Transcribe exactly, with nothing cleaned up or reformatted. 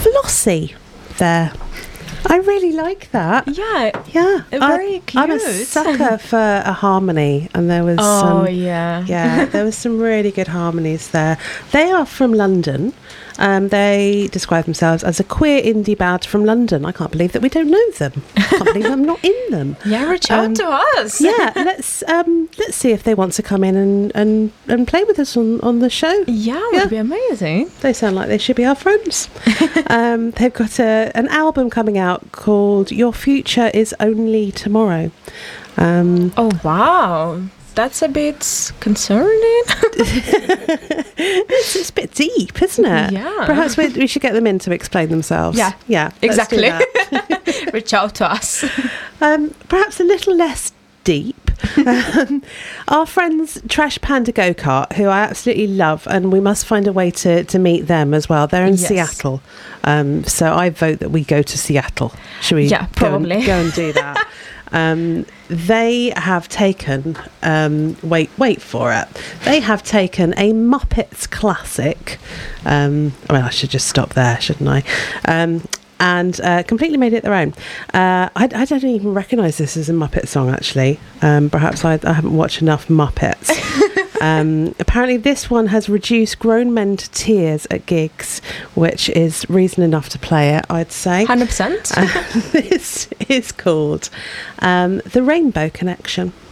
Flossie there. I really like that. Yeah. Yeah. Very I, cute. I'm a sucker for a harmony, and there was Oh, some, yeah. yeah, there was some really good harmonies there. They are from London. Um, they describe themselves as a queer indie band from London. I can't believe that we don't know them. I can't believe I'm not in them. Yeah, reach out Um, to us. Yeah, let's um, let's see if they want to come in and, and, and play with us on, on the show. Yeah, it would Yeah. be amazing. They sound like they should be our friends. um, they've got a, an album coming out called Your Future Is Only Tomorrow. Um, Oh, wow. That's a bit concerning. it's, it's a bit deep, isn't it? Yeah. Perhaps we, we should get them in to explain themselves. Yeah, yeah, let's do exactly. that. Reach out to us. Um, perhaps a little less deep. um, our friends Trash Panda Go Kart, who I absolutely love, and we must find a way to, to meet them as well. They're in Yes. Seattle, um, so I vote that we go to Seattle. Should we? Yeah, probably. go and, go and do that. Um, they have taken, um, wait, wait for it. They have taken a Muppets classic. Um, well, I should just stop there, shouldn't I? Um, and uh, completely made it their own. Uh, I, I don't even recognise this as a Muppet song, actually. Um, perhaps I, I haven't watched enough Muppets. Um, apparently this one has reduced grown men to tears at gigs, which is reason enough to play it, I'd say. one hundred percent. Uh, this is called um, The Rainbow Connection.